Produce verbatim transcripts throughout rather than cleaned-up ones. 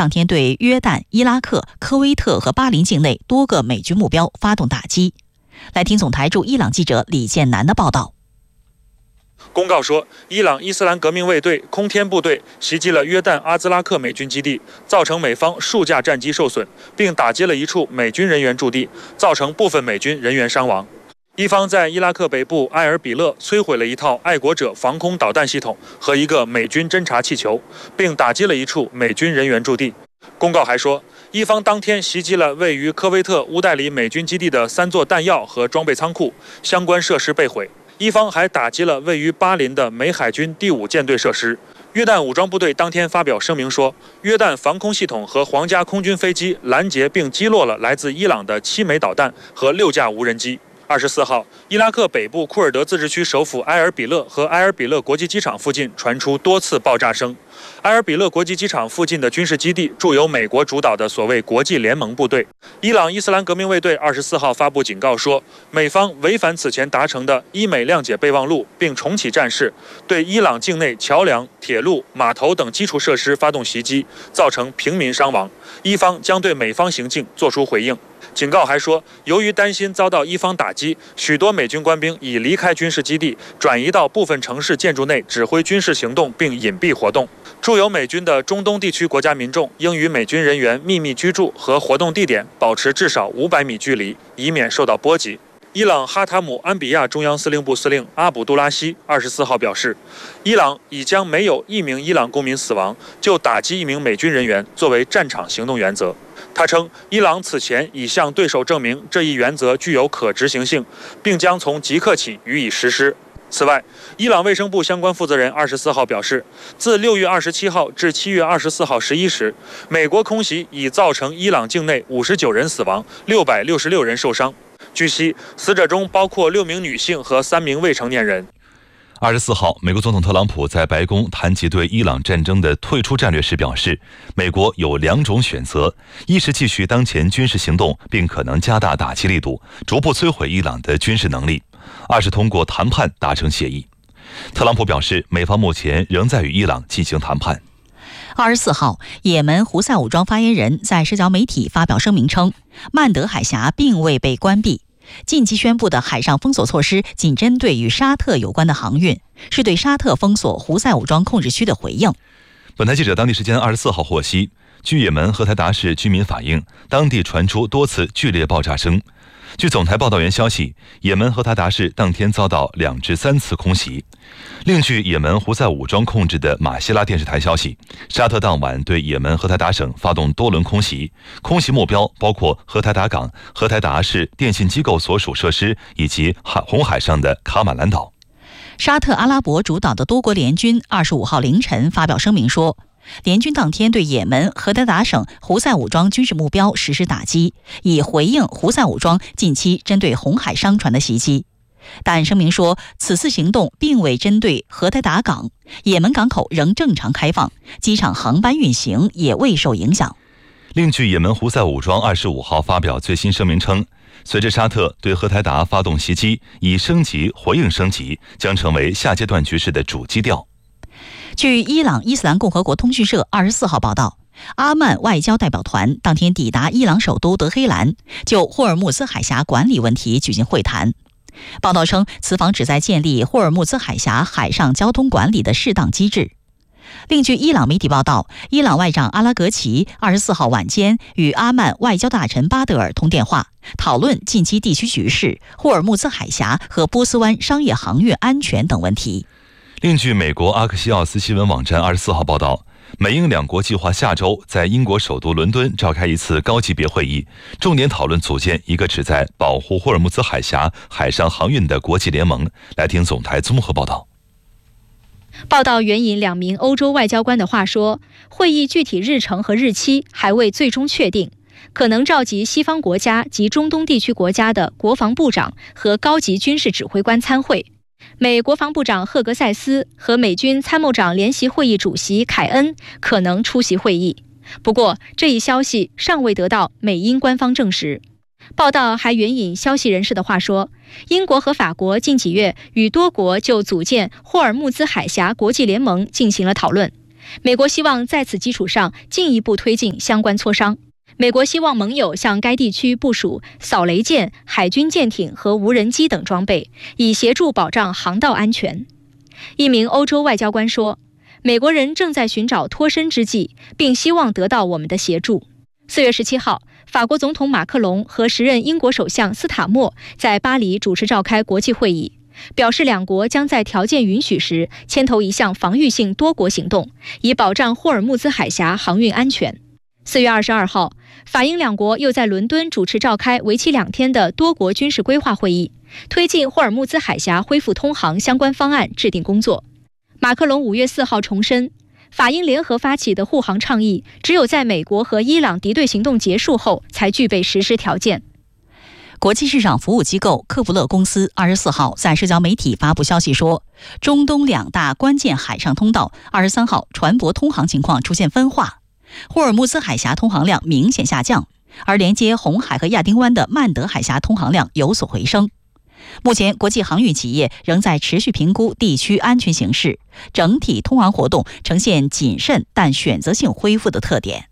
当天对约旦、伊拉克、科威特和巴林境内多个美军目标发动打击。来听总台驻伊朗记者李建南的报道。 公告说，伊朗伊斯兰革命卫队空天部队袭击了约旦阿兹拉克美军基地，造成美方数架战机受损，并打击了一处美军人员驻地，造成部分美军人员伤亡。伊方在伊拉克北部埃尔比勒摧毁了一套爱国者防空导弹系统和一个美军侦察气球，并打击了一处美军人员驻地。公告还说，伊方当天袭击了位于科威特乌代里美军基地的三座弹药和装备仓库，相关设施被毁。伊方还打击了位于巴林的美海军第五舰队设施。约旦武装部队当天发表声明说，约旦防空系统和皇家空军飞机拦截并击落了来自伊朗的七枚导弹和六架无人机。二十四号，伊拉克北部库尔德自治区首府埃尔比勒和埃尔比勒国际机场附近传出多次爆炸声。埃尔比勒国际机场附近的军事基地驻有美国主导的所谓国际联盟部队。伊朗伊斯兰革命卫队二十四号发布警告说，美方违反此前达成的伊美谅解备忘录，并重启战事，对伊朗境内桥梁、铁路、码头等基础设施发动袭击，造成平民伤亡。伊方将对美方行径作出回应。警告还说，由于担心遭到伊方打击，许多美军官兵已离开军事基地，转移到部分城市建筑内指挥军事行动并隐蔽活动。驻有美军的中东地区国家民众应与美军人员秘密居住和活动地点保持至少五百米距离，以免受到波及。伊朗哈塔姆安比亚中央司令部司令阿卜杜拉希二十四号表示，伊朗已将没有一名伊朗公民死亡就打击一名美军人员作为战场行动原则。他称，伊朗此前已向对手证明这一原则具有可执行性，并将从即刻起予以实施。此外，伊朗卫生部相关负责人二十四号表示，自六月二十七号至七月二十四号十一时，美国空袭已造成伊朗境内五十九人死亡，六百六十六人受伤。据悉，死者中包括六名女性和三名未成年人。 二十四号，美国总统特朗普在白宫谈及对伊朗战争的退出战略时表示，美国有两种选择：一是继续当前军事行动，并可能加大打击力度，逐步摧毁伊朗的军事能力；二是通过谈判达成协议。特朗普表示，美方目前仍在与伊朗进行谈判。 二十四号，也门胡塞武装发言人在社交媒体发表声明称，曼德海峡并未被关闭。近期宣布的海上封锁措施仅针对与沙特有关的航运，是对沙特封锁胡塞武装控制区的回应。 本台记者当地时间二十四号获悉，据也门荷台达市居民反映，当地传出多次剧烈爆炸声。据总台报道员消息，也门荷台达市当天遭到两至三次空袭。另据也门胡塞武装控制的马希拉电视台消息，沙特当晚对也门荷台达省发动多轮空袭，空袭目标包括荷台达港、荷台达市电信机构所属设施以及红海上的卡马兰岛。 沙特阿拉伯主导的多国联军二十五号凌晨发表声明说，联军当天对也门荷台达省胡塞武装军事目标实施打击，以回应胡塞武装近期针对红海商船的袭击。但声明说，此次行动并未针对荷台达港，也门港口仍正常开放，机场航班运行也未受影响。 另据也门胡塞武装二十五号发表最新声明称，随着沙特对荷台达发动袭击，以升级回应升级，将成为下阶段局势的主基调。 据伊朗伊斯兰共和国通讯社二十四号报道，阿曼外交代表团当天抵达伊朗首都德黑兰，就霍尔木兹海峡管理问题举行会谈。报道称，此访旨在建立霍尔木兹海峡海上交通管理的适当机制。另据伊朗媒体报道，伊朗外长阿拉格齐二十四号晚间与阿曼外交大臣巴德尔通电话，讨论近期地区局势、霍尔木兹海峡和波斯湾商业航运安全等问题。 另据美国阿克西奥斯新闻网站二十四号报道，美英两国计划下周在英国首都伦敦召开一次高级别会议，重点讨论组建一个旨在保护霍尔木兹海峡海上航运的国际联盟。来听总台综合报道。 报道援引两名欧洲外交官的话说，会议具体日程和日期还未最终确定，可能召集西方国家及中东地区国家的国防部长和高级军事指挥官参会。美国防部长赫格塞斯和美军参谋长联席会议主席凯恩可能出席会议，不过这一消息尚未得到美英官方证实。报道还援引消息人士的话说，英国和法国近几月与多国就组建霍尔木兹海峡国际联盟进行了讨论， 美国希望在此基础上进一步推进相关磋商。美国希望盟友向该地区部署扫雷舰、海军舰艇和无人机等装备，以协助保障航道安全。一名欧洲外交官说，美国人正在寻找脱身之计，并希望得到我们的协助。四月十七号，法国总统马克龙和时任英国首相斯塔默在巴黎主持召开国际会议，表示两国将在条件允许时牵头一项防御性多国行动，以保障霍尔木兹海峡航运安全。四月二十二号，法英两国又在伦敦主持召开为期两天的多国军事规划会议，推进霍尔木兹海峡恢复通航相关方案制定工作。马克龙五月四号重申，法英联合发起的护航倡议只有在美国和伊朗敌对行动结束后才具备实施条件。 国际市场服务机构科弗勒公司二十四号在社交媒体发布消息说，中东两大关键海上通道二十三号船舶通航情况出现分化，霍尔木兹海峡通航量明显下降，而连接红海和亚丁湾的曼德海峡通航量有所回升。目前，国际航运企业仍在持续评估地区安全形势，整体通航活动呈现谨慎但选择性恢复的特点。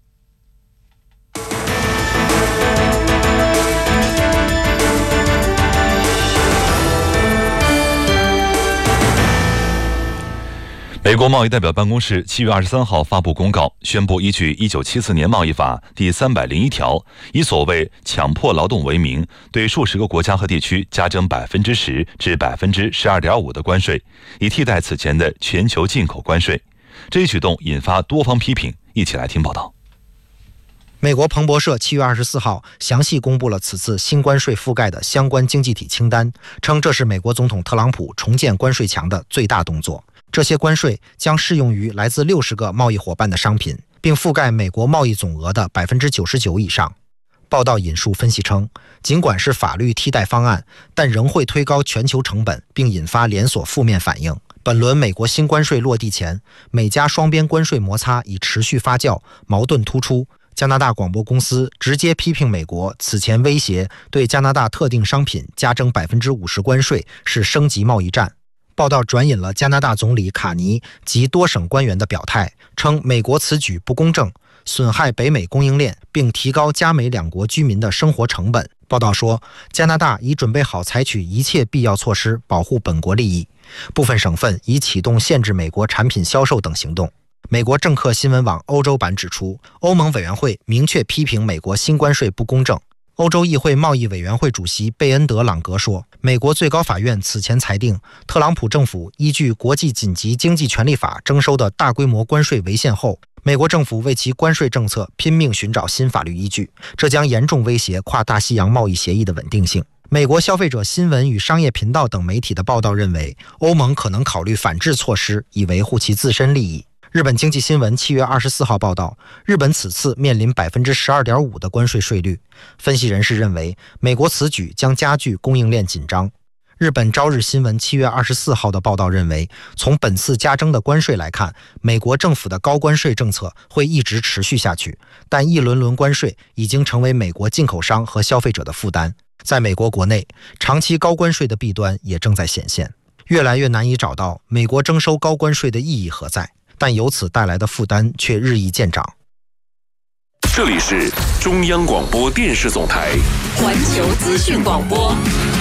美国贸易代表办公室七月二十三号发布公告，宣布依据一九七四年贸易法第三百零一条，以所谓强迫劳动为名，对数十个国家和地区加征百分之十至百分之十二点五的关税，以替代此前的全球进口关税。这一举动引发多方批评，一起来听报道。 美国彭博社七月二十四号详细公布了此次新关税覆盖的相关经济体清单，称这是美国总统特朗普重建关税墙的最大动作。这些关税将适用于来自六十个贸易伙伴的商品，并覆盖美国贸易总额的 百分之九十九 以上。报道引述分析称，尽管是法律替代方案，但仍会推高全球成本，并引发连锁负面反应。本轮美国新关税落地前，美加双边关税摩擦已持续发酵，矛盾突出。加拿大广播公司直接批评美国此前威胁对加拿大特定商品加征 百分之五十 关税是升级贸易战。报道转引了加拿大总理卡尼及多省官员的表态，称美国此举不公正，损害北美供应链，并提高加美两国居民的生活成本。报道说，加拿大已准备好采取一切必要措施保护本国利益，部分省份已启动限制美国产品销售等行动。美国政客新闻网欧洲版指出，欧盟委员会明确批评美国新关税不公正。欧洲议会贸易委员会主席贝恩德朗格说，美国最高法院此前裁定，特朗普政府依据国际紧急经济权利法征收的大规模关税违宪后，美国政府为其关税政策拼命寻找新法律依据，这将严重威胁跨大西洋贸易协议的稳定性。美国消费者新闻与商业频道等媒体的报道认为，欧盟可能考虑反制措施，以维护其自身利益。日本经济新闻七月二十四号报道，日本此次面临 百分之十二点五 的关税税率。分析人士认为，美国此举将加剧供应链紧张。日本朝日新闻七月二十四号的报道认为，从本次加征的关税来看，美国政府的高关税政策会一直持续下去，但一轮轮关税已经成为美国进口商和消费者的负担。在美国国内，长期高关税的弊端也正在显现，越来越难以找到美国征收高关税的意义何在，但由此带来的负担却日益渐长。 这里是中央广播电视总台环球资讯广播。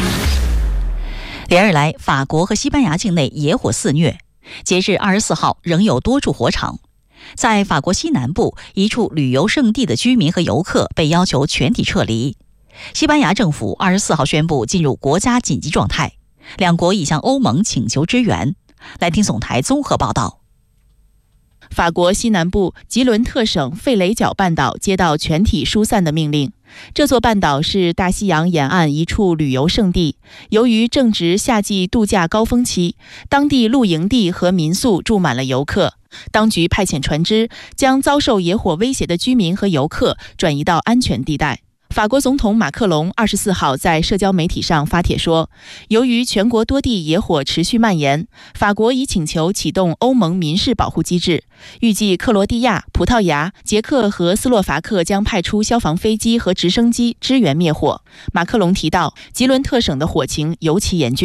连日来，法国和西班牙境内野火肆虐，截至二十四号仍有多处火场。在法国西南部一处旅游胜地的居民和游客被要求全体撤离。西班牙政府二十四号宣布进入国家紧急状态，两国已向欧盟请求支援。来听总台综合报道。 法国西南部吉伦特省费雷角半岛接到全体疏散的命令。这座半岛是大西洋沿岸一处旅游胜地，由于正值夏季度假高峰期，当地露营地和民宿住满了游客。当局派遣船只将遭受野火威胁的居民和游客转移到安全地带。法国总统马克龙二十四号在社交媒体上发帖说，由于全国多地野火持续蔓延，法国已请求启动欧盟民事保护机制，预计克罗地亚、葡萄牙、捷克和斯洛伐克将派出消防飞机和直升机支援灭火。马克龙提到，吉伦特省的火情尤其严峻。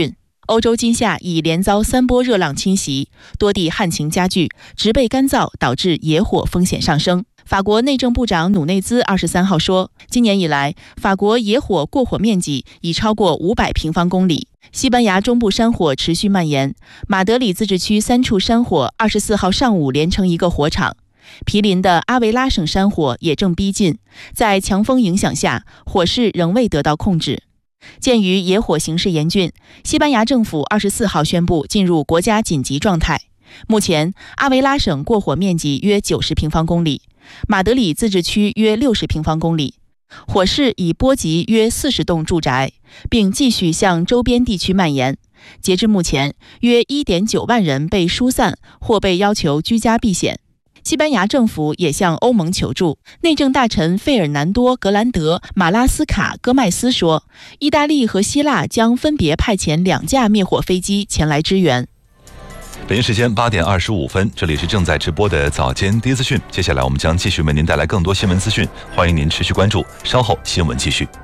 欧洲今夏已连遭三波热浪侵袭，多地旱情加剧，植被干燥，导致野火风险上升。法国内政部长努内兹二十三号说，今年以来，法国野火过火面积已超过五百平方公里。西班牙中部山火持续蔓延，马德里自治区三处山火二十四号上午连成一个火场。毗邻的阿维拉省山火也正逼近，在强风影响下，火势仍未得到控制。鉴于野火形势严峻，西班牙政府二十四号宣布进入国家紧急状态。目前，阿维拉省过火面积约九十平方公里，马德里自治区约六十平方公里。火势已波及约四十栋住宅，并继续向周边地区蔓延。截至目前，约 一点九万人被疏散或被要求居家避险。西班牙政府也向欧盟求助。内政大臣费尔南多·格兰德·马拉斯卡戈麦斯说，意大利和希腊将分别派遣两架灭火飞机前来支援。 北京时间八点二十五分，这里是正在直播的早间第一资讯。接下来我们将继续为您带来更多新闻资讯，欢迎您持续关注。稍后新闻继续。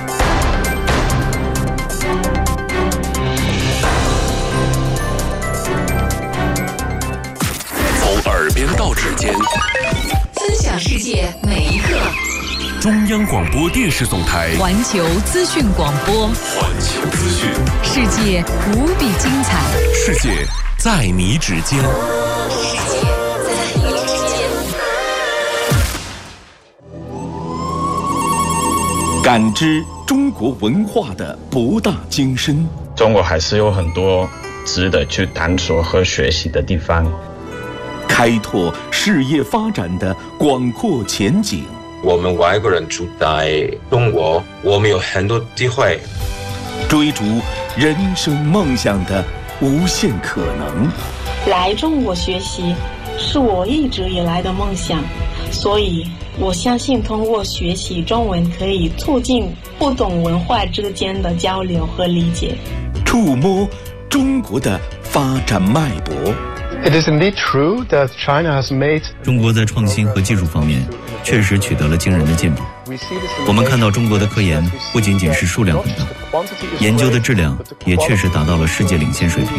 从耳边到指尖， 分享世界每一刻。 中央广播电视总台环球资讯广播， 环球资讯， 世界无比精彩， 世界在你指尖。 世界在你指尖。 感知中国文化的博大精深。 中国还是有很多值得去探索和学习的地方。 开拓事业发展的广阔前景。 我们外国人住在中国，我们有很多机会。 追逐人生梦想的无限可能。 来中国学习是我一直以来的梦想，所以我相信通过学习中文可以促进不同文化之间的交流和理解， 触摸中国的发展脉搏。 It is indeed true that China has made 中国在创新和技术方面确实取得了惊人的进步。我们看到中国的科研不仅仅是数量很大，研究的质量也确实达到了世界领先水平。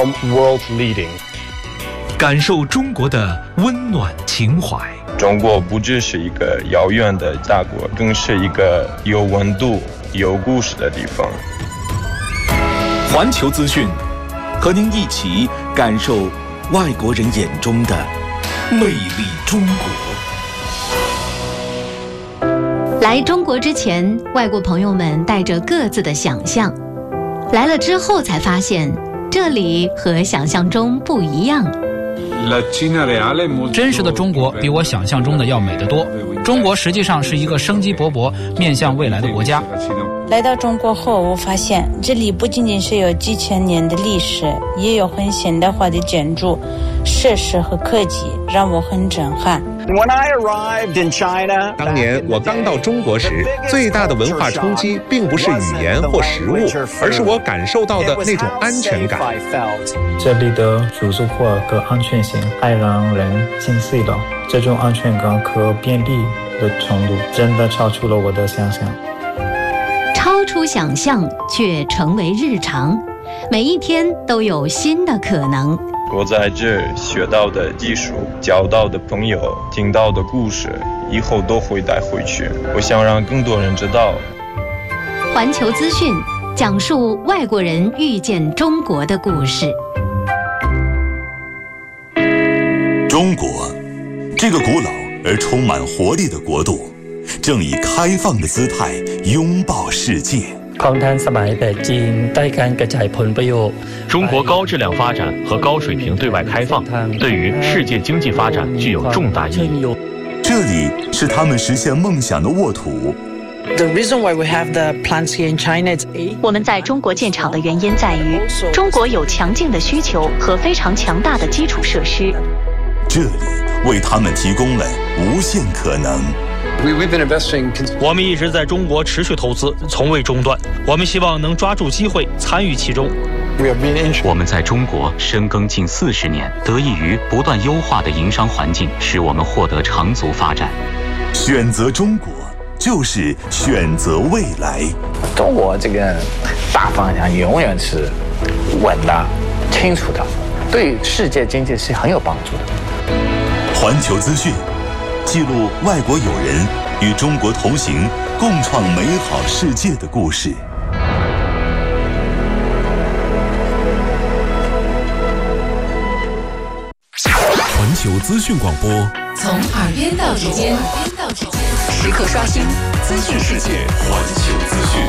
感受中国的温暖情怀。 中国不只是一个遥远的大国，更是一个有温度、有故事的地方。 环球资讯，和您一起感受外国人眼中的魅力中国。 来中国之前，外国朋友们带着各自的想象，来了之后才发现，这里和想象中不一样。 真实的中国比我想象中的要美得多。中国实际上是一个生机勃勃、面向未来的国家。 来到中国后，我发现这里不仅仅是有几千年的历史，也有很现代化的建筑、设施和科技，让我很震撼。 When I arrived in China， 当年我刚到中国时，最大的文化冲击并不是语言或食物，而是我感受到的那种安全感。 这里的组织化和安全性太让人心碎了，这种安全感和便利的程度真的超出了我的想象。 超出想象却成为日常，每一天都有新的可能。 我在这学到的技术、交到的朋友、听到的故事，以后都会带回去。我想让更多人知道。 环球资讯讲述外国人遇见中国的故事。 中国，这个古老而充满活力的国度，正以开放的姿态拥抱世界。 中国高质量发展和高水平对外开放，对于世界经济发展具有重大意义。 这里是他们实现梦想的沃土。 我们在中国建厂的原因在于，中国有强劲的需求和非常强大的基础设施。 这里为他们提供了无限可能。 我们一直在中国持续投资，从未中断。我们希望能抓住机会，参与其中。 我们在中国深耕近四十年，得益于不断优化的营商环境，使我们获得长足发展。 选择中国，就是选择未来。 中国这个大方向永远是稳的、清楚的，对世界经济是很有帮助的。 环球资讯记录外国友人与中国同行、共创美好世界的故事。 环球资讯广播， 从耳边到指尖，时刻刷新资讯世界。 环球资讯。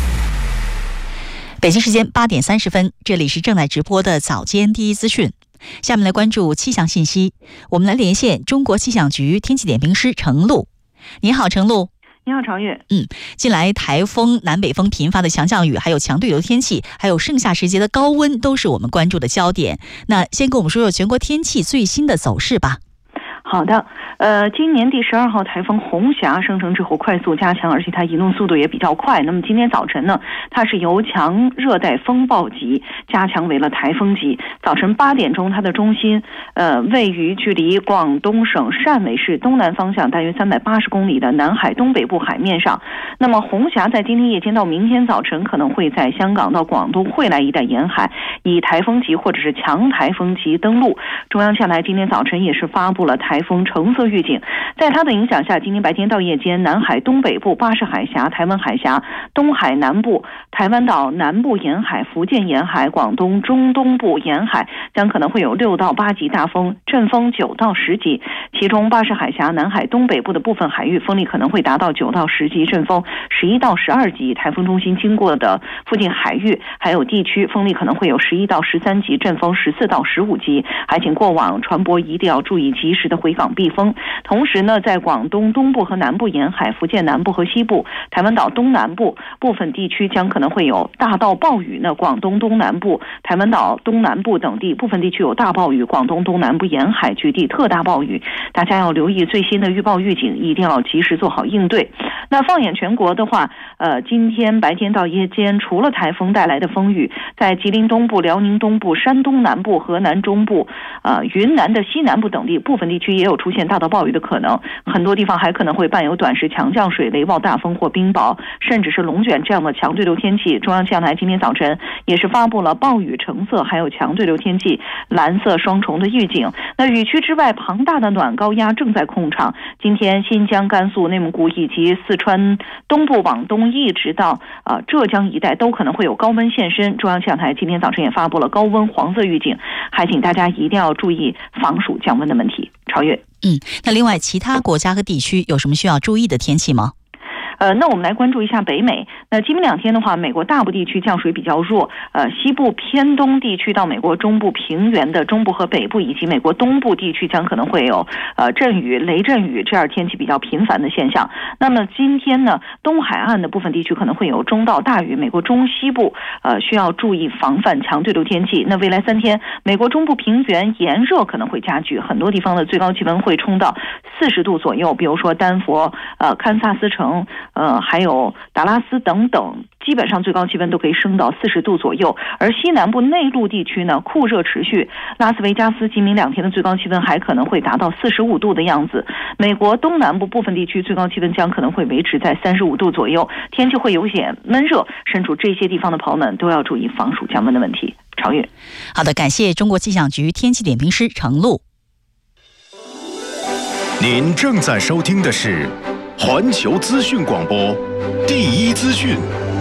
北京时间八点三十分，这里是正在直播的早间第一资讯。下面来关注气象信息，我们来连线中国气象局天气点评师程璐。你好，程璐。 你好，朝月。 嗯，近来台风、南北风频发的强降雨，还有强对流天气，还有盛夏时节的高温，都是我们关注的焦点。那先跟我们说说全国天气最新的走势吧。 好的，呃，今年第十二号台风红霞生成之后快速加强，而且它移动速度也比较快。那么今天早晨呢，它是由强热带风暴级加强为了台风级。早晨八点钟，它的中心呃位于距离广东省汕尾市东南方向大约三百八十公里的南海东北部海面上。那么红霞在今天夜间到明天早晨可能会在香港到广东惠来一带沿海以台风级或者是强台风级登陆。中央气象台今天早晨也是发布了台风橙色预警，在它的影响下，今天白天到夜间，南海东北部、巴士海峡、台湾海峡、东海南部、台湾岛南部沿海、福建沿海、广东中东部沿海将可能会有六到八级大风，阵风九到十级。其中巴士海峡、南海东北部的部分海域风力可能会达到九到十级，阵风十一到十二级。台风中心经过的附近海域还有地区风力可能会有十一到十三级，阵风十四到十五级。还请过往船舶一定要注意及时的回港避风。同时呢，在广东东部和南部沿海、福建南部和西部、台湾岛东南部部分地区将可能会有大到暴雨呢。广东东南部、台湾岛东南部等地部分地区有大暴雨，广东东南部沿海局地特大暴雨。大家要留意最新的预报预警，一定要及时做好应对。那放眼全国的话，呃，今天白天到夜间，除了台风带来的风雨，在吉林东部、辽宁东部、山东南部、河南中部、呃云南的西南部等地部分地区也有出现大到暴雨的可能，很多地方还可能会伴有短时强降水、雷暴大风或冰雹，甚至是龙卷这样的强对流天气。中央气象台今天早晨也是发布了暴雨橙色还有强对流天气蓝色双重的预警。那雨区之外，庞大的暖高压正在控场，今天新疆、甘肃、内蒙古以及四川东部往东一直到呃浙江一带都可能会有高温现身。中央气象台今天早晨也发布了高温黄色预警，还请大家一定要注意防暑降温的问题。超越。 嗯，那另外其他国家和地区有什么需要注意的天气吗？ 呃，那我们来关注一下北美。那今明两天的话，美国大部地区降水比较弱，呃，西部偏东地区到美国中部平原的中部和北部以及美国东部地区将可能会有呃阵雨、雷阵雨这样天气比较频繁的现象。那么今天呢，东海岸的部分地区可能会有中到大雨，美国中西部呃需要注意防范强对流天气。那未来三天，美国中部平原炎热可能会加剧，很多地方的最高气温会冲到四十度左右，比如说丹佛、呃堪萨斯城。呃，还有达拉斯等等，基本上最高气温都可以升到四十度左右。而西南部内陆地区呢，酷热持续，拉斯维加斯今明两天的最高气温还可能会达到四十五度的样子。美国东南部部分地区最高气温将可能会维持在三十五度左右，天气会有些闷热。身处这些地方的朋友们都要注意防暑降温的问题。超越。 好的，感谢中国气象局天气点评师程璐。 您正在收听的是环球资讯广播第一资讯。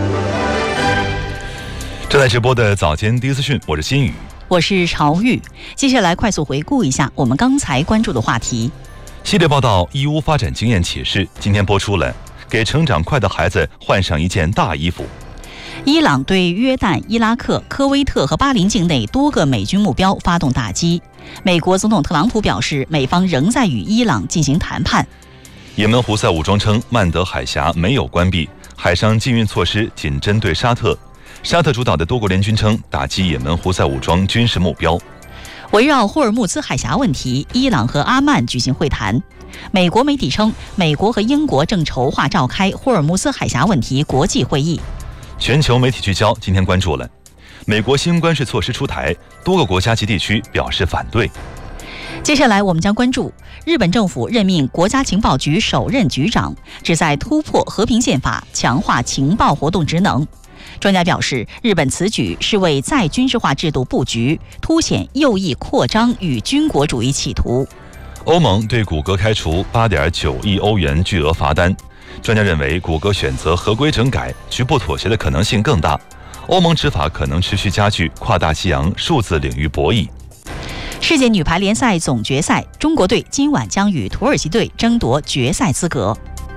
正在直播的早间第一资讯，我是新宇， 我是朝玉。接下来快速回顾一下我们刚才关注的话题。 系列报道义乌发展经验启示，今天播出了给成长快的孩子换上一件大衣服。 伊朗对约旦、伊拉克、科威特和巴林境内多个美军目标发动打击。美国总统特朗普表示，美方仍在与伊朗进行谈判。 也门胡塞武装称曼德海峡没有关闭，海上禁运措施仅针对沙特。沙特主导的多国联军称打击也门胡塞武装军事目标。 围绕霍尔木兹海峡问题，伊朗和阿曼举行会谈。美国媒体称，美国和英国正筹划召开霍尔木兹海峡问题国际会议。 全球媒体聚焦今天关注了美国新关税措施出台，多个国家及地区表示反对。 接下来我们将关注日本政府任命国家情报局首任局长，旨在突破和平宪法，强化情报活动职能。 专家表示，日本此举是为再军事化制度布局，凸显右翼扩张与军国主义企图。 欧盟对谷歌开除 八点九亿欧元巨额罚单，专家认为谷歌选择合规整改，局部妥协的可能性更大。欧盟执法可能持续加剧跨大西洋数字领域博弈。 世界女排联赛总决赛，中国队今晚将与土耳其队争夺决赛资格。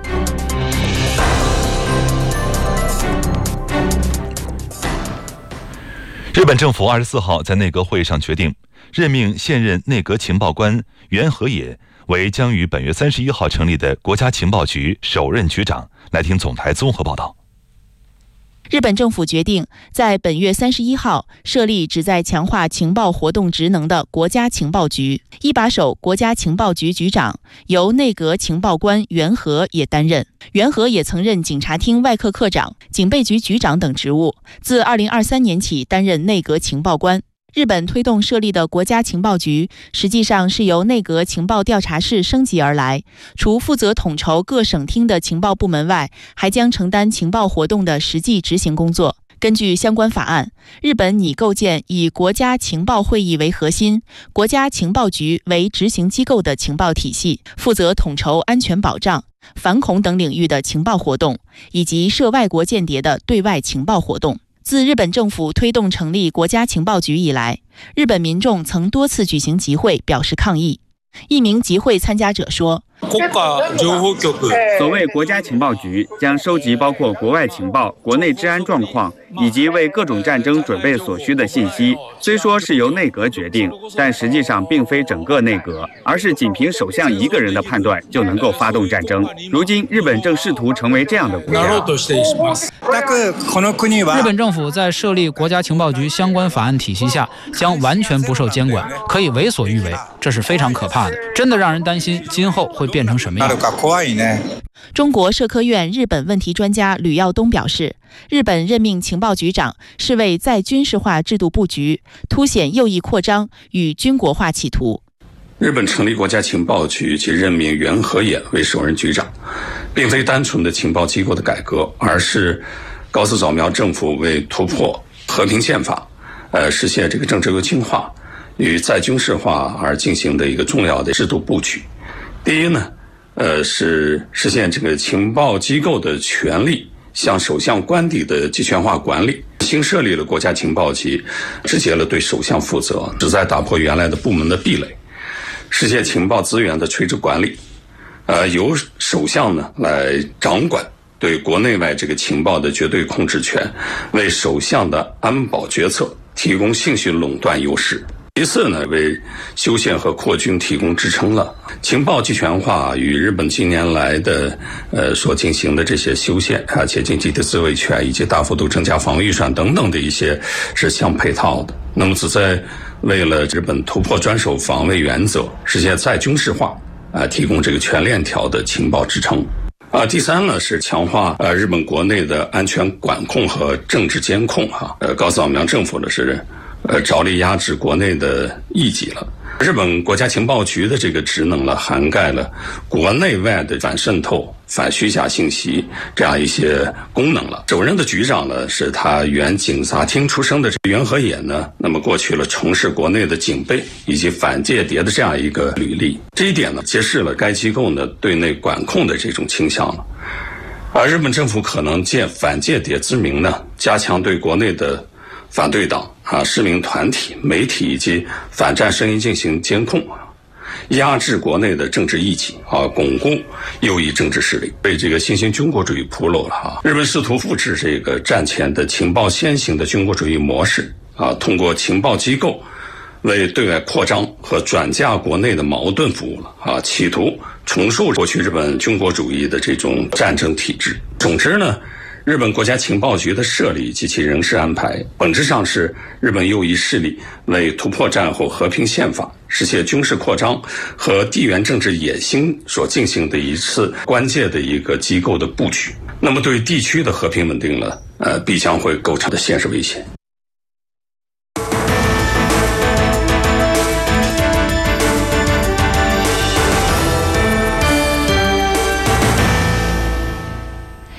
日本政府二十四号在内阁会议上决定，任命现任内阁情报官袁和也为将于本月三十一号成立的国家情报局首任局长。来听总台综合报道。 日本政府决定在本月三十一号设立旨在强化情报活动职能的国家情报局，一把手国家情报局局长由内阁情报官袁和也担任。袁和也曾任警察厅外科科长、警备局局长等职务，自二零二三年起担任内阁情报官。日本推动设立的国家情报局，实际上是由内阁情报调查室升级而来，除负责统筹各省厅的情报部门外，还将承担情报活动的实际执行工作。根据相关法案，日本拟构建以国家情报会议为核心、国家情报局为执行机构的情报体系，负责统筹安全保障、反恐等领域的情报活动，以及涉外国间谍的对外情报活动。自日本政府推动成立国家情报局以来，日本民众曾多次举行集会表示抗议。一名集会参加者说， 所谓国家情报局将收集包括国外情报、国内治安状况以及为各种战争准备所需的信息。虽说是由内阁决定，但实际上并非整个内阁，而是仅凭首相一个人的判断就能够发动战争。如今日本正试图成为这样的国家。 日本政府在设立国家情报局相关法案体系下，将完全不受监管，可以为所欲为，这是非常可怕的，真的让人担心今后会变成什么样。 中国社科院日本问题专家吕耀东表示，日本任命情报局长是为再军事化制度布局，凸显右翼扩张与军国化企图。 日本成立国家情报局及任命袁和也为首任局长，并非单纯的情报机构的改革，而是高度扫描政府为突破和平宪法，呃，实现这个政治优轻化与再军事化而进行的一个重要的制度布局。第一呢，呃，是实现这个情报机构的权力向首相官邸的集权化管理。新设立了国家情报局，直接了对首相负责，旨在打破原来的部门的壁垒，实现情报资源的垂直管理。呃，由首相呢来掌管对国内外这个情报的绝对控制权，为首相的安保决策提供信息垄断优势。其次呢，为修宪和扩军提供支撑了。情报集权化与日本近年来的呃所进行的这些修宪啊，且经济的自卫权以及大幅度增加防御预算等等的一些是相配套的。那么旨在为了日本突破专守防卫原则，实现再军事化啊，提供这个全链条的情报支撑。啊，第三呢是强化呃日本国内的安全管控和政治监控哈、啊。呃，高扫描政府的是。呃，着力压制国内的异己了。日本国家情报局的这个职能呢，涵盖了国内外的反渗透、反虚假信息这样一些功能了。首任的局长呢，是他原警察厅出身的袁和也呢，那么过去了从事国内的警备以及反间谍的这样一个履历。这一点呢，揭示了该机构呢对内管控的这种倾向了。而日本政府可能借反间谍之名呢，加强对国内的反对党啊、市民团体、媒体以及反战声音进行监控，压制国内的政治异己啊，巩固右翼政治势力，为这个新兴军国主义铺路了哈。日本试图复制这个战前的情报先行的军国主义模式啊，通过情报机构为对外扩张和转嫁国内的矛盾服务了啊，企图重塑过去日本军国主义的这种战争体制。总之呢，日本国家情报局的设立及其人事安排，本质上是日本右翼势力为突破战后和平宪法、实现军事扩张和地缘政治野心所进行的一次关键的一个机构的布局。那么对地区的和平稳定呢，呃，必将会构成的现实威胁。 我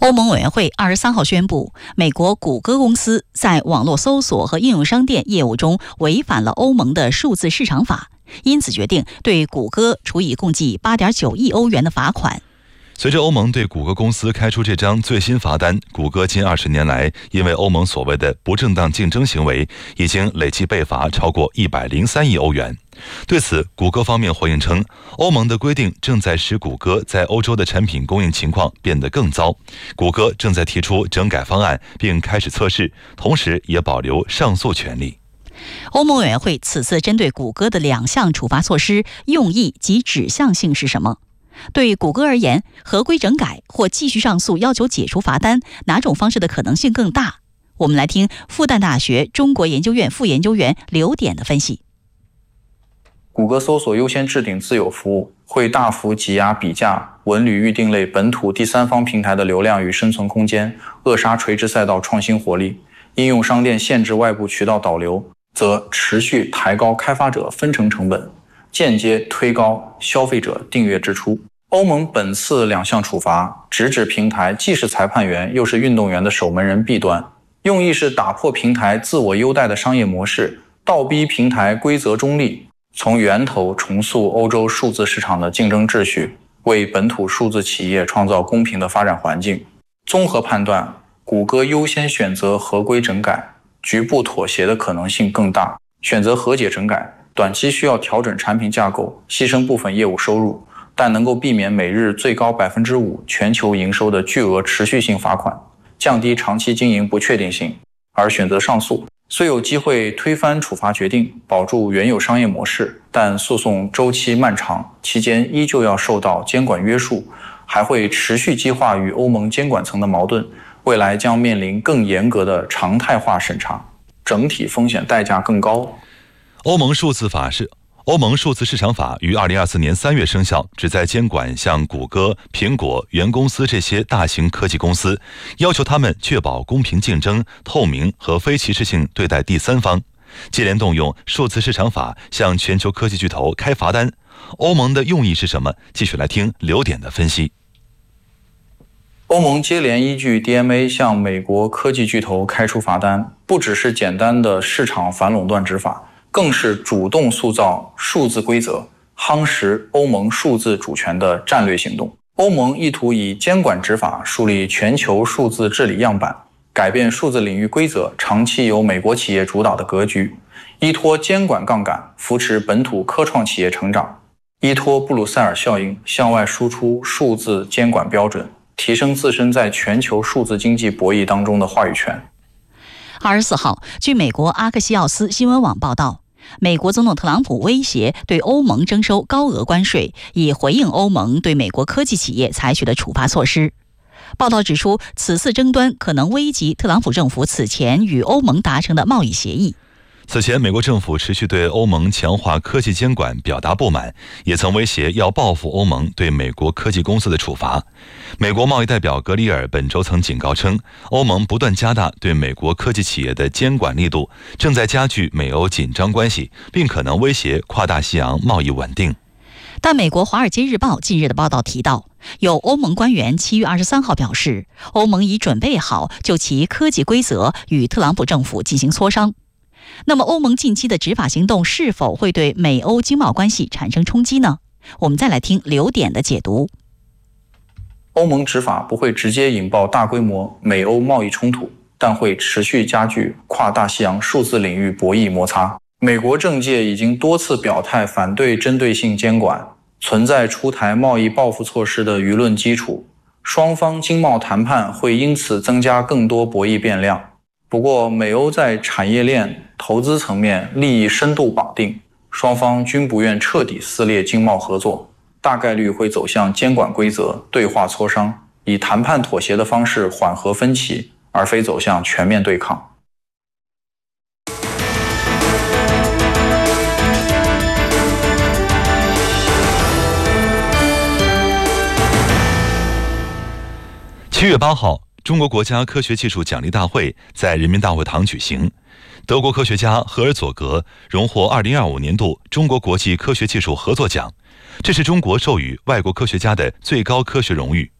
欧盟委员会二十三号宣布，美国谷歌公司在网络搜索和应用商店业务中违反了欧盟的数字市场法，因此决定对谷歌处以共计 八点九亿欧元的罚款。 随着欧盟对谷歌公司开出这张最新罚单，谷歌近二十年来因为欧盟所谓的不正当竞争行为，已经累计被罚超过一百零三亿欧元。对此，谷歌方面回应称，欧盟的规定正在使谷歌在欧洲的产品供应情况变得更糟，谷歌正在提出整改方案并开始测试，同时也保留上诉权利。 欧盟委员会此次针对谷歌的两项处罚措施用意及指向性是什么？对谷歌而言，合规整改或继续上诉要求解除罚单，哪种方式的可能性更大？我们来听复旦大学中国研究院副研究员刘典的分析。 谷歌搜索优先置顶自有服务，会大幅挤压比价、文旅预订类本土第三方平台的流量与生存空间，扼杀垂直赛道创新活力。应用商店限制外部渠道导流，则持续抬高开发者分成成本，间接推高消费者订阅支出。欧盟本次两项处罚直指平台既是裁判员又是运动员的守门人弊端，用意是打破平台自我优待的商业模式，倒逼平台规则中立，从源头重塑欧洲数字市场的竞争秩序，为本土数字企业创造公平的发展环境。综合判断，谷歌优先选择合规整改，局部妥协的可能性更大；选择和解整改，短期需要调整产品架构，牺牲部分业务收入，但能够避免每日最高 百分之五 全球营收的巨额持续性罚款，降低长期经营不确定性。而选择上诉，虽有机会推翻处罚决定，保住原有商业模式，但诉讼周期漫长，期间依旧要受到监管约束，还会持续激化与欧盟监管层的矛盾，未来将面临更严格的常态化审查，整体风险代价更高。 欧盟数字法是欧盟数字市场法于二零二四年三月生效，旨在监管像谷歌、苹果、原公司这些大型科技公司，要求他们确保公平竞争、透明和非歧视性对待第三方。接连动用数字市场法向全球科技巨头开罚单，欧盟的用意是什么？继续来听刘典的分析。 欧盟接连依据 D M A 向美国科技巨头开出罚单，不只是简单的市场反垄断执法，更是主动塑造数字规则，夯实欧盟数字主权的战略行动。欧盟意图以监管执法树立全球数字治理样板，改变数字领域规则长期由美国企业主导的格局，依托监管杠杆扶持本土科创企业成长，依托布鲁塞尔效应向外输出数字监管标准，提升自身在全球数字经济博弈当中的话语权。 二十四号，据美国阿克西奥斯新闻网报道，美国总统特朗普威胁对欧盟征收高额关税，以回应欧盟对美国科技企业采取的处罚措施。报道指出，此次争端可能危及特朗普政府此前与欧盟达成的贸易协议。 此前，美国政府持续对欧盟强化科技监管表达不满，也曾威胁要报复欧盟对美国科技公司的处罚。美国贸易代表格里尔本周曾警告称，欧盟不断加大对美国科技企业的监管力度，正在加剧美欧紧张关系，并可能威胁跨大西洋贸易稳定。 但美国《华尔街日报》近日的报道提到，有欧盟官员七月二十三号表示，欧盟已准备好就其科技规则与特朗普政府进行磋商。那么欧盟近期的执法行动是否会对美欧经贸关系产生冲击呢？我们再来听刘典的解读。 欧盟执法不会直接引爆大规模美欧贸易冲突，但会持续加剧跨大西洋数字领域博弈摩擦。美国政界已经多次表态反对针对性监管，存在出台贸易报复措施的舆论基础，双方经贸谈判会因此增加更多博弈变量。不过，美欧在产业链、投资层面利益深度绑定，双方均不愿彻底撕裂经贸合作，大概率会走向监管规则对话磋商，以谈判妥协的方式缓和分歧，而非走向全面对抗。 七月八号，中国国家科学技术奖励大会在人民大会堂举行。德国科学家赫尔佐格荣获二零二五年度中国国际科学技术合作奖，这是中国授予外国科学家的最高科学荣誉。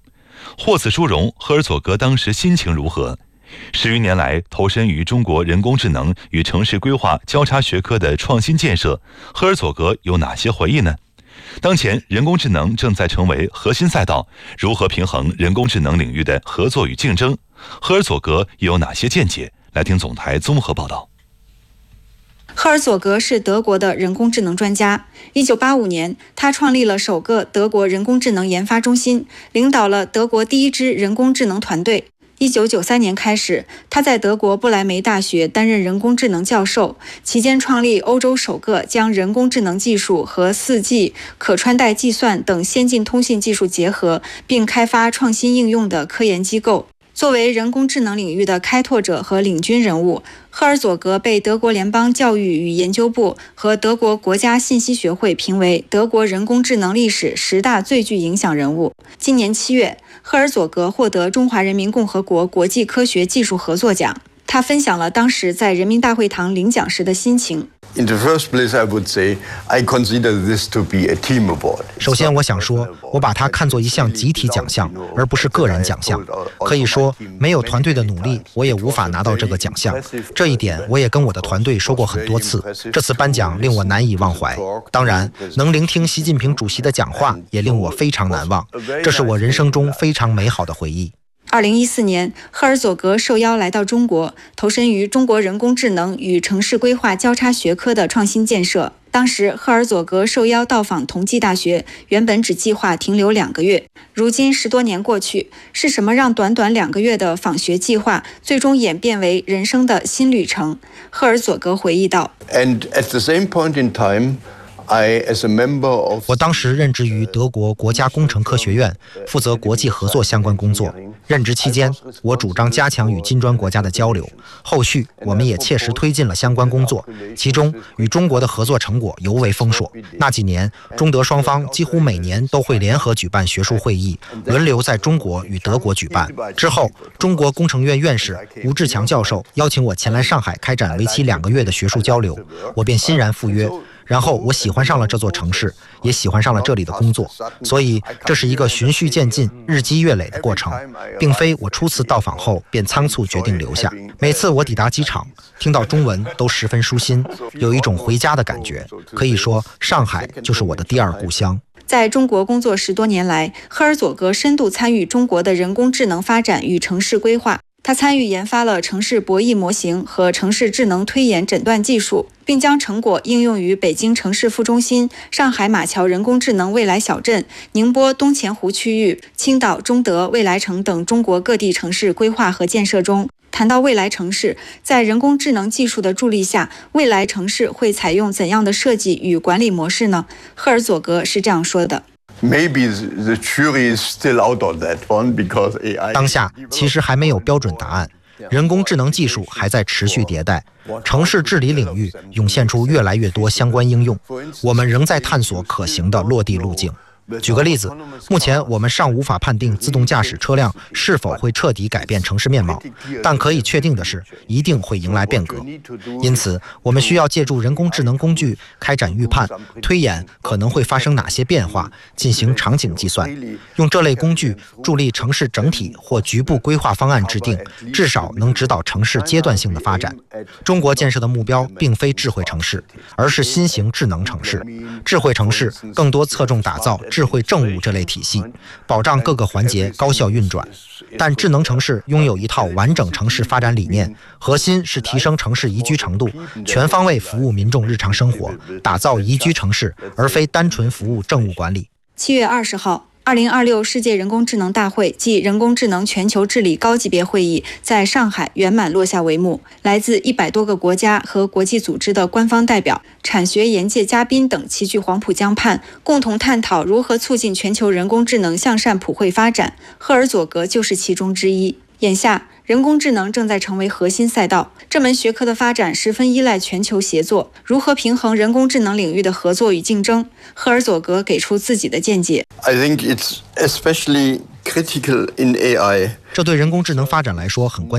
获此殊荣，赫尔佐格当时心情如何？十余年来投身于中国人工智能与城市规划交叉学科的创新建设，赫尔佐格有哪些回忆呢？当前人工智能正在成为核心赛道，如何平衡人工智能领域的合作与竞争？赫尔佐格又有哪些见解？来听总台综合报道。 赫尔佐格是德国的人工智能专家。一九八五年，他创立了首个德国人工智能研发中心，领导了德国第一支人工智能团队。一九九三年开始，他在德国不莱梅大学担任人工智能教授，期间创立欧洲首个将人工智能技术和 四 G、可穿戴计算等先进通信技术结合，并开发创新应用的科研机构。作为人工智能领域的开拓者和领军人物，赫尔佐格被德国联邦教育与研究部和德国国家信息学会评为德国人工智能历史十大最具影响人物。今年七月，赫尔佐格获得中华人民共和国国际科学技术合作奖。他分享了当时在人民大会堂领奖时的心情。 In the first place, I would say I consider this to be a team award. 首先，我想说，我把它看作一项集体奖项，而不是个人奖项。可以说，没有团队的努力，我也无法拿到这个奖项。这一点，我也跟我的团队说过很多次。这次颁奖令我难以忘怀。当然，能聆听习近平主席的讲话，也令我非常难忘。这是我人生中非常美好的回忆。 二零一四年，赫尔佐格受邀来到中国，投身于中国人工智能与城市规划交叉学科的创新建设。当时，赫尔佐格受邀到访同济大学，原本只计划停留两个月。如今十多年过去，是什么让短短两个月的访学计划最终演变为人生的新旅程？赫尔佐格回忆道 And at the same point in time, I, as a member of... 我当时任职于德国国家工程科学院，负责国际合作相关工作。任职期间，我主张加强与金砖国家的交流。后续，我们也切实推进了相关工作，其中与中国的合作成果尤为丰硕。那几年，中德双方几乎每年都会联合举办学术会议，轮流在中国与德国举办。之后，中国工程院院士吴志强教授邀请我前来上海开展为期两个月的学术交流，我便欣然赴约。然后我喜欢上了这座城市，也喜欢上了这里的工作，所以这是一个循序渐进、日积月累的过程，并非我初次到访后便仓促决定留下。每次我抵达机场，听到中文都十分舒心，有一种回家的感觉。可以说，上海就是我的第二故乡。 在中国工作十多年来，赫尔佐格深度参与中国的人工智能发展与城市规划。他参与研发了城市博弈模型和城市智能推演诊断技术，并将成果应用于北京城市副中心、上海马桥人工智能未来小镇、宁波东钱湖区域、青岛中德未来城等中国各地城市规划和建设中。谈到未来城市，在人工智能技术的助力下，未来城市会采用怎样的设计与管理模式呢？赫尔佐格是这样说的。 Maybe the jury is still out on that one because A I... 当下其实还没有标准答案，人工智能技术还在持续迭代，城市治理领域涌现出越来越多相关应用，我们仍在探索可行的落地路径。举个例子，目前我们尚无法判定自动驾驶车辆是否会彻底改变城市面貌，但可以确定的是，一定会迎来变革。因此，我们需要借助人工智能工具开展预判、推演可能会发生哪些变化，进行场景计算。用这类工具助力城市整体或局部规划方案制定，至少能指导城市阶段性的发展。中国建设的目标并非智慧城市，而是新型智能城市。智慧城市更多侧重打造智慧政务这类体系，保障各个环节高效运转。但智能城市拥有一套完整城市发展理念，核心是提升城市宜居程度，全方位服务民众日常生活，打造宜居城市，而非单纯服务政务管理。 七月二十号，二零二六世界人工智能大会暨人工智能全球治理高级别会议在上海圆满落下帷幕。来自一百多个国家和国际组织的官方代表、产学研界嘉宾等齐聚黄浦江畔，共同探讨如何促进全球人工智能向善普惠发展。赫尔佐格就是其中之一。眼下，人工智能正在成为核心赛道，这门学科的发展十分依赖全球协作。如何平衡人工智能领域的合作与竞争？赫尔佐格给出自己的见解。 I think it's especially critical in A I. 这对人工智能发展来说很关键。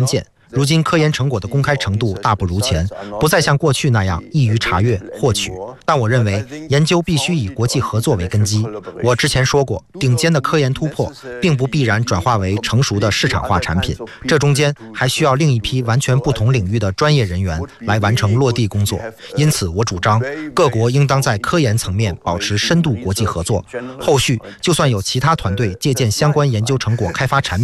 如今科研成果的公开程度大不如前，不再像过去那样易于查阅获取。但我认为，研究必须以国际合作为根基。我之前说过，顶尖的科研突破并不必然转化为成熟的市场化产品，这中间还需要另一批完全不同领域的专业人员来完成落地工作。因此，我主张各国应当在科研层面保持深度国际合作，后续就算有其他团队借鉴相关研究成果开发产品。